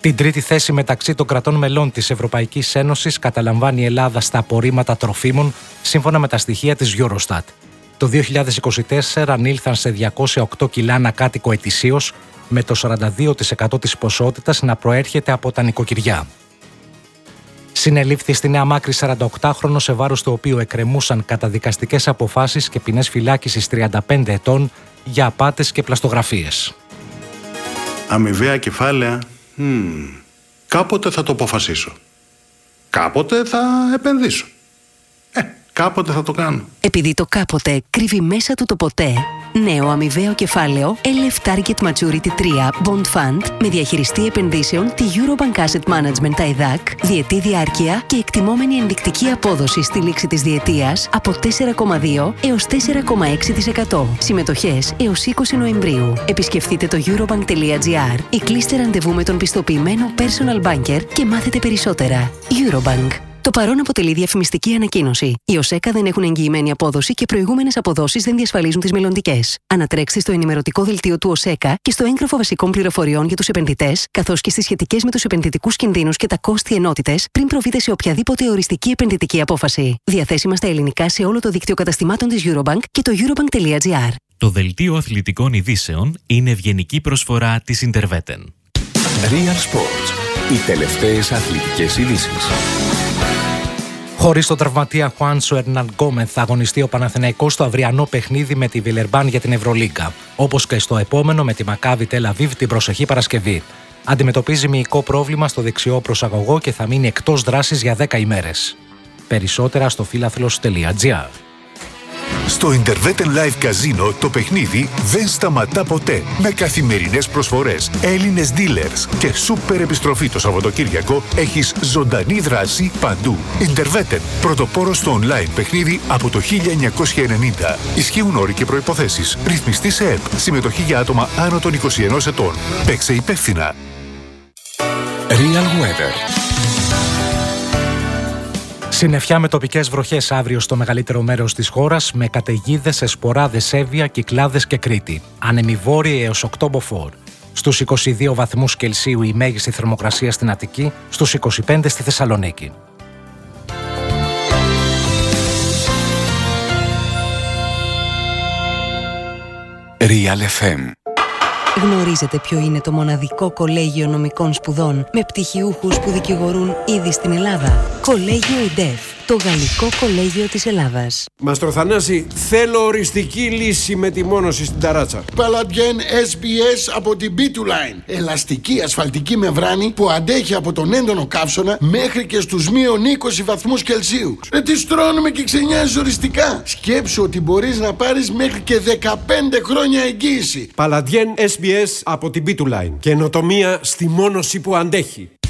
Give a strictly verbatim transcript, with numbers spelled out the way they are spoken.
Την τρίτη θέση μεταξύ των κρατών μελών της Ευρωπαϊκής Ένωσης καταλαμβάνει η Ελλάδα στα απορρίμματα τροφίμων, σύμφωνα με τα στοιχεία της Eurostat. Το δύο χιλιάδες είκοσι τέσσερα ανήλθαν σε διακόσια οκτώ κιλά ανακάτοικο ετησίως, με το σαράντα δύο τοις εκατό της ποσότητας να προέρχεται από τα νοικοκυριά. Συνελήφθη στη Νέα Μάκρη σαρανταοκτάχρονος, σε βάρος του οποίου εκκρεμούσαν καταδικαστικές αποφάσεις και ποινές φυλάκισης τριάντα πέντε ετών για απάτες και πλαστογραφίες. Αμοιβαία κεφάλαια, mm, κάποτε θα το αποφασίσω. Κάποτε θα επενδύσω. Ε, κάποτε θα το κάνω. Επειδή το κάποτε κρύβει μέσα του το ποτέ, νέο αμοιβαίο κεφάλαιο ελ εφ Target Maturity τρία Bond Fund με διαχειριστή επενδύσεων τη Eurobank Asset Management άι ντι έι σι, διετή διάρκεια και εκτιμόμενη ενδεικτική απόδοση στη λήξη της διετίας από τέσσερα κόμμα δύο έως τέσσερα κόμμα έξι τοις εκατό. Συμμετοχές έως είκοσι Νοεμβρίου. Επισκεφτείτε το eurobank τελεία gr ή κλείστε ραντεβού με τον πιστοποιημένο personal banker και μάθετε περισσότερα. Eurobank. Το παρόν αποτελεί διαφημιστική ανακοίνωση. Οι ΟΣΕΚΑ δεν έχουν εγγυημένη απόδοση και προηγούμενες αποδόσεις δεν διασφαλίζουν τις μελλοντικές. Ανατρέξτε στο ενημερωτικό δελτίο του ΟΣΕΚΑ και στο έγγραφο βασικών πληροφοριών για τους επενδυτές, καθώς και στις σχετικές με τους επενδυτικούς κινδύνους και τα κόστη ενότητες, πριν προβείτε σε οποιαδήποτε οριστική επενδυτική απόφαση. Διαθέσιμα στα ελληνικά σε όλο το δίκτυο καταστημάτων της Eurobank και το eurobank τελεία gr. Το δελτίο αθλητικών ειδήσεων είναι ευγενική προσφορά της Interveten. Real Sports. Οι τελευταίες αθλητικές ειδήσεις. Χωρίς τον τραυματία Χουάνσο Ερναν Γκόμεθ θα αγωνιστεί ο Παναθηναϊκός στο αυριανό παιχνίδι με τη Βιλερμπάν για την Ευρωλίγκα, όπως και στο επόμενο με τη Μακάβι Τελ Αβίβ την προσεχή Παρασκευή. Αντιμετωπίζει μυϊκό πρόβλημα στο δεξιό προσαγωγό και θα μείνει εκτός δράσης για δέκα ημέρες. Περισσότερα στο φίλαθλος τελεία gr. Στο Interveten Live Casino το παιχνίδι δεν σταματά ποτέ. Με καθημερινές προσφορές, Έλληνες dealers και σούπερ επιστροφή το Σαββατοκύριακο έχεις ζωντανή δράση παντού. Interveten, πρωτοπόρο στο online παιχνίδι από το χίλια εννιακόσια ενενήντα. Ισχύουν όροι και προϋποθέσεις. Ρυθμιστή σε ΕΠ. Συμμετοχή για άτομα άνω των είκοσι ενός ετών. Παίξε υπεύθυνα. Real Weather. Συννεφιά με τοπικές βροχές αύριο στο μεγαλύτερο μέρος της χώρας, με καταιγίδες σε σποράδες Εύβοια, Κυκλάδες και Κρήτη. Άνεμοι βόρειοι έως οκτώ μποφόρ. Στους είκοσι δύο βαθμούς Κελσίου η μέγιστη θερμοκρασία στην Αττική, στους είκοσι πέντε στη Θεσσαλονίκη. Real εφ εμ. Γνωρίζετε ποιο είναι το μοναδικό κολέγιο νομικών σπουδών με πτυχιούχους που δικηγορούν ήδη στην Ελλάδα? Κολέγιο ΙΝΤΕΦ, το γαλλικό κολέγιο της Ελλάδας. Μαστροθανάση, θέλω οριστική λύση με τη μόνωση στην ταράτσα. Παλαντιέν ες μπι ες από την μπι του Line. Ελαστική ασφαλτική μεμβράνη που αντέχει από τον έντονο καύσωνα μέχρι και στους μείον είκοσι βαθμούς Κελσίου. Ε, τι στρώνουμε και ξενιάζεις οριστικά. Σκέψου ότι μπορείς να πάρεις μέχρι και δεκαπέντε χρόνια εγγύηση. Παλαντιέν ες μπι ες από την μπι του Line. Καινοτομία στη μόνωση που αντέχει.